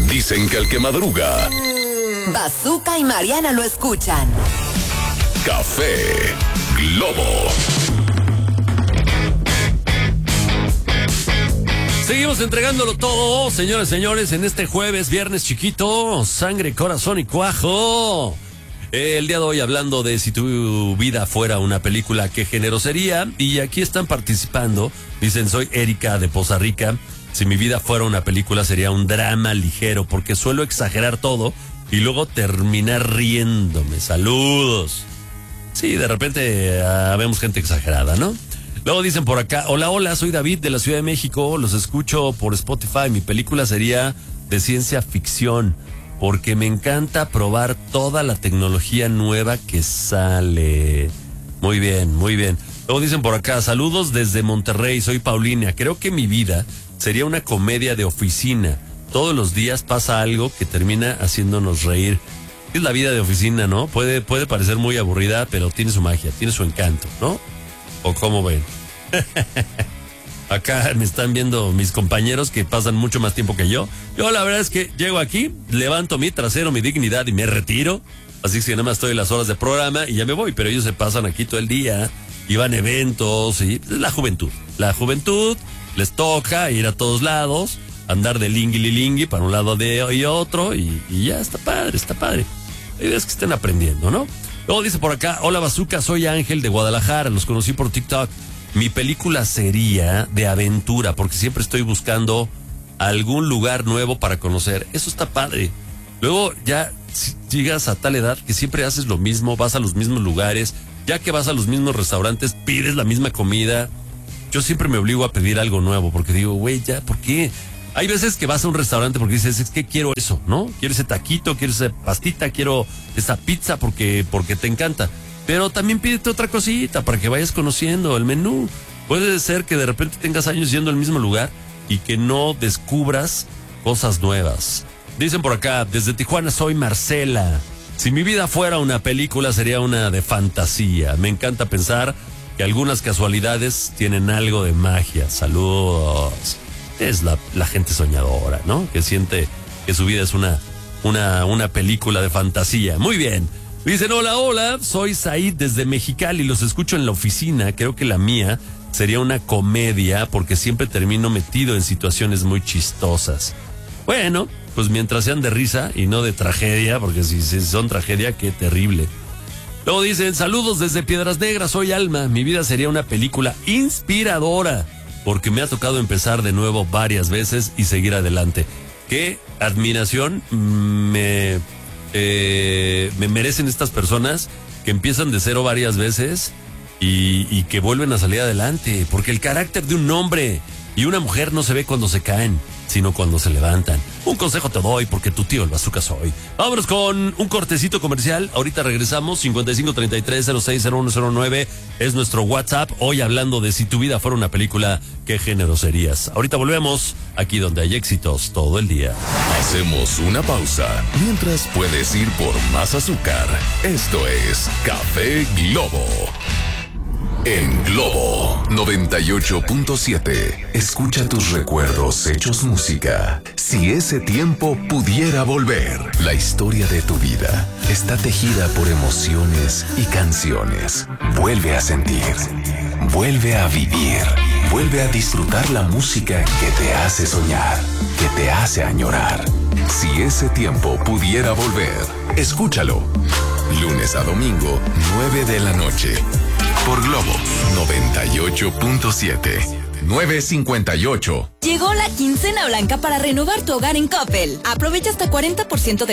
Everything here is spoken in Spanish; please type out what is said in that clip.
Dicen que el que madruga. Bazooka y Mariana lo escuchan. Café Globo. Seguimos entregándolo todo, señores, señores, en este jueves, viernes chiquito, sangre, corazón y cuajo. El día de hoy hablando de si tu vida fuera una película, ¿qué género sería? Y aquí están participando, dicen, soy Erika de Poza Rica. Si mi vida fuera una película sería un drama ligero, porque suelo exagerar todo y luego terminar riéndome. Saludos. Sí, de repente vemos gente exagerada, ¿no? Luego dicen por acá, hola, soy David de la Ciudad de México, los escucho por Spotify. Mi película sería de ciencia ficción, porque me encanta probar toda la tecnología nueva que sale. Muy bien, muy bien. Luego dicen por acá, saludos desde Monterrey, soy Paulina. Creo que mi vida sería una comedia de oficina. Todos los días pasa algo que termina haciéndonos reír. Es la vida de oficina, ¿no? Puede parecer muy aburrida, pero tiene su magia, tiene su encanto, ¿no? ¿O cómo ven? Acá me están viendo mis compañeros que pasan mucho más tiempo que yo. Yo la verdad es que llego aquí, levanto mi trasero, mi dignidad y me retiro. Así que nada más estoy en las horas de programa y ya me voy. Pero ellos se pasan aquí todo el día y van a eventos y la juventud. La juventud les toca ir a todos lados, andar de lingui para un lado y otro y ya está padre, está padre. La idea es que estén aprendiendo, ¿no? Luego dice por acá, hola Bazooka, soy Ángel de Guadalajara, los conocí por TikTok. Mi película sería de aventura, porque siempre estoy buscando algún lugar nuevo para conocer. Eso está padre. Luego ya llegas a tal edad que siempre haces lo mismo, vas a los mismos lugares, ya que vas a los mismos restaurantes, pides la misma comida. Yo siempre me obligo a pedir algo nuevo, porque digo, güey, ya, ¿por qué? Hay veces que vas a un restaurante porque dices, es que quiero eso, ¿no? Quiero ese taquito, quiero esa pastita, quiero esa pizza porque te encanta. Pero también pídete otra cosita para que vayas conociendo el menú. Puede ser que de repente tengas años yendo al mismo lugar y que no descubras cosas nuevas. Dicen por acá, desde Tijuana soy Marcela. Si mi vida fuera una película sería una de fantasía. Me encanta pensar que algunas casualidades tienen algo de magia. Saludos. Es la gente soñadora, ¿no? Que siente que su vida es una película de fantasía. Muy bien. Dicen, hola, soy Said desde Mexicali, los escucho en la oficina. Creo que la mía sería una comedia porque siempre termino metido en situaciones muy chistosas. Bueno, pues mientras sean de risa y no de tragedia, porque si son tragedia, qué terrible. Luego dicen, saludos desde Piedras Negras, soy Alma. Mi vida sería una película inspiradora, porque me ha tocado empezar de nuevo varias veces y seguir adelante. Qué admiración me merecen estas personas que empiezan de cero varias veces y que vuelven a salir adelante, porque el carácter de un hombre y una mujer no se ve cuando se caen, sino cuando se levantan. Un consejo te doy porque tu tío el Bazooka soy. Vámonos con un cortecito comercial. Ahorita regresamos. 5533-060109 es nuestro WhatsApp. Hoy hablando de si tu vida fuera una película, ¿qué género serías? Ahorita volvemos aquí donde hay éxitos todo el día. Hacemos una pausa. Mientras puedes ir por más azúcar. Esto es Café Globo. En Globo 98.7, escucha tus recuerdos hechos música. Si ese tiempo pudiera volver, la historia de tu vida está tejida por emociones y canciones. Vuelve a sentir, vuelve a vivir, vuelve a disfrutar la música que te hace soñar, que te hace añorar. Si ese tiempo pudiera volver, escúchalo. Lunes a domingo, 9 de la noche. Por Globo 98.7. 9:58. Llegó la quincena blanca para renovar tu hogar en Coppel. Aprovecha hasta 40% de